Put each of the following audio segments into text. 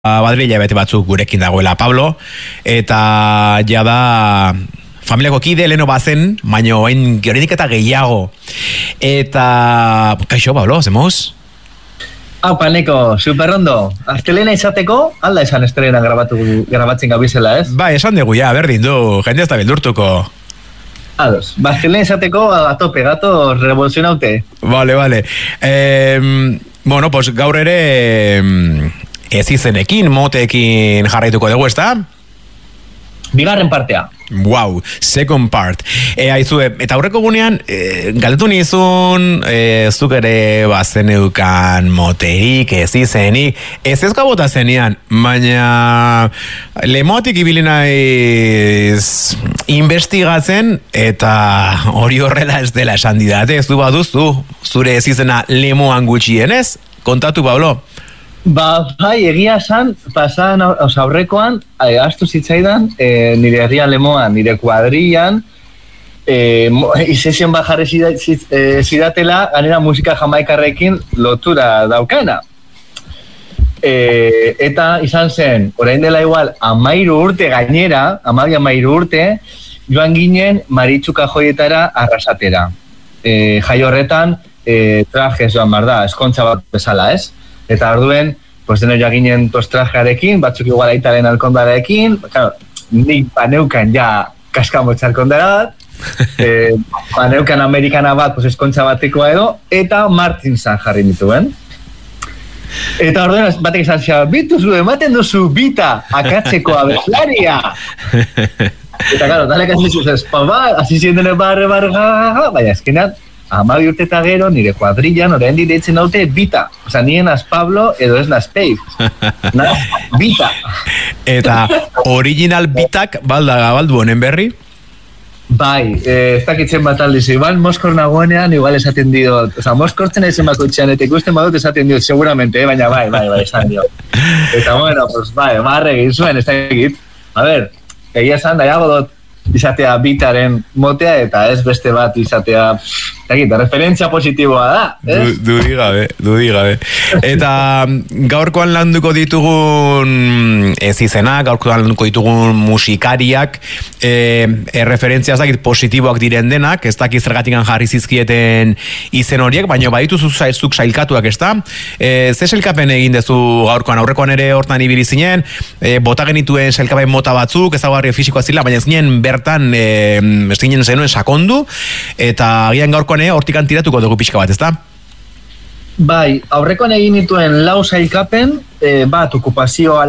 badrila bete batzuk gurekin dagoela Pablo, eta jada familiako kide leno bazen, baina oain georenik eta gehiago. Eta, kaixo Pablo, zemoz? Paneko, superrondo. Astelena izateko, alda esan estrena grabatzen gabizela, ez? Ba, esan dugu ja, berdin du, jende ez da beldurtuko. Ados, astelena izateko a tope, gato revolucionaute. Vale. Bueno, pues gaur ere ez izenekin, moteekin jarraituko dugu, ez da? Bigarren partea. Wow, second part. Aizue, eta aurreko gunean, galdetu nizun, zuk ere bazeneukan moterik, ez izenik, ez gabota zenean, baina lemotik ibili naiz investigatzen, eta hori horrela ez dela esan didate, ez du baduzu, zure ez izena lemoan gutxienez, kontatu Pablo. Bai, egia esan, pasan aurrekoan, astu zitzaidan, nire herrian lemoan, nire kuadrian, izesion bajarre zidatela, ganera musika jamaikarrekin lotura daukana. Eta izan zen, orain dela igual, 13 urte gainera, 12 urte, joan ginen Maritxuka joietara arrasatera. Jai horretan, trajes joan barda, eskontza bat bezala, ez? Eta orduen, pues deno jaginen trajearekin, batzuk igual aitaren alkondarekin, claro, nik paneukan ja kaskamotxa alkondara bat, paneukan amerikana bat, pues eskontza batekoa edo, eta Martinsan jarri nituen. Eta orduen, batek izan zia, bituzu, ematen duzu bita, akatzeko abeslaria! Eta, claro, dalek azizuz ez, hasi ziendene barre, baina eskenean, 12 urte eta gero, nire kuadrillan, orain direitzen daute bita. Osa, nien az Pablo edo ez naz Peif. Naz bita. Eta original bitak baldu honen berri? Bai, ez dakitzen bat aldiz. Igual Moskor nagoenean, igual esaten diot. Osa, Moskortzen ezen bakotxean, eta ikusten badut esaten diot, seguramente, baina bai, esan diot. Eta bueno, pues bai, barre egin zuen, ez dakit. A ver, egia esan, daiago dut izatea bitaren motea eta ez beste bat izatea referentzia positiboa da, ez? Dudi gabe. Eta gaurkoan landuko ditugun ez izena, gaurkoan landuko ditugun musikariak referentzia ez dakit positiboak diren denak, ez dakit zergatikan jarri zizkieten izen horiek, baina baditu zuk sailkatuak, ez da? Ze sailkapen egin dezu gaurkoan, aurrekoan ere hortan ibili zinen, bota genituen sailkapen mota batzuk, ezagarri fisikoa zila, baina ez ginen bertan ez ginen zenuen sakondu, eta agian gaurkoan hortikan tiratuko dugu pixka bat, ezta? Bai, aurrekoan egin dituen 4 sailkapen, bat okupazioa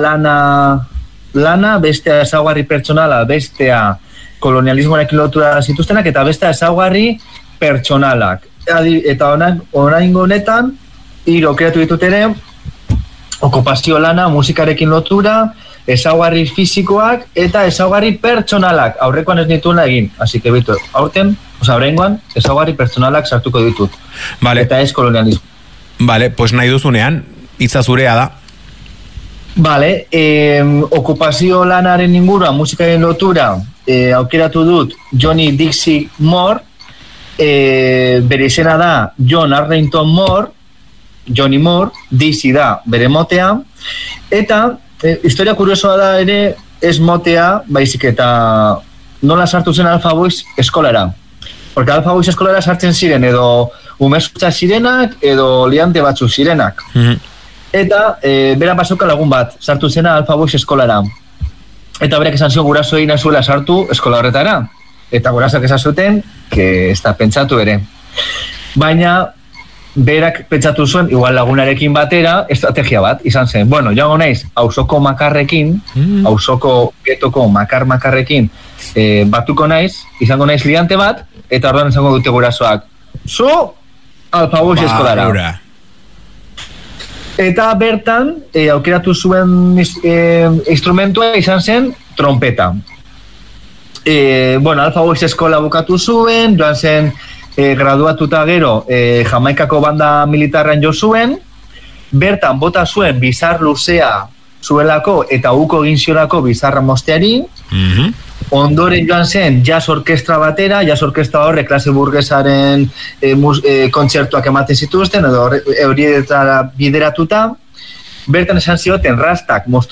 lana, bestea ezaugarri pertsonala, bestea kolonialismoarekin lotura zituztenak, eta bestea ezaugarri pertsonalak. Eta oraingo honetan, 3 aukeratu ditut ere, okupazio lana, musikarekin lotura, ezaugarri fisikoak eta ezaugarri pertsonalak. Aurrekoan ez nituela egin, así que bitu, oraingoan ezaugarri pertsonalak sartuko ditut. Vale. Eta ez kolonialismo. Vale, pues nahi duzunean, hitza zurea da. Vale, okupazio lanaren inguruan, musikaren lotura, aukeratu dut Johnny Dixie Moore, bere izena da John Arlington Moore, Johnny Moore, Dixie da bere motea, eta historia kuriosoa da ere ez motea, baizik eta nola sartu zen Alpha Boys eskolara. Porque Alpha Boys eskolara sartzen ziren edo umezutza zirenak edo liante batzu zirenak. Eta bera pasoka lagun bat sartu zena Alpha Boys eskolara. Eta berak esan zion guraso egin azuela sartu eskola horretara. Eta gurasoak esan zuten, que ez da pentsatu ere. Baina berak pentsatu zuen, igual lagunarekin batera, estrategia bat, izan zen. Bueno, joango naiz, auzoko makarrekin, auzoko getoko makarrekin batuko naiz, izango naiz liante bat, eta orduan izango dute gurasoak. Zu, Alpha Boys eskolara. Eta bertan, aukeratu zuen instrumentua izan zen trompeta. Bueno, Alpha Boys eskola bukatu zuen, joan zen graduatuta gero Jamaikako banda militarran jo zuen, bertan bota zuen bizar luzea zuelako eta uko egin ziolako bizarra mosteari, ondoren joan zen jazz orkestra batera, jazz orkestra horre klase burgesaren kontzertuak ematen zituzten, edo horietara bideratuta, bertan esan zioten rastak